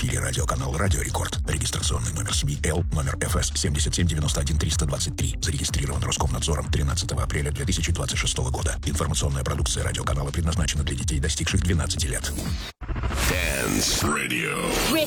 эфире радиоканал «Радио Рекорд». Регистрационный номер СМИ Л, номер ФС 7791-323. Зарегистрирован Роскомнадзором 13 апреля 2026 года. Информационная продукция радиоканала предназначена для детей, достигших 12 лет. Dance Radio.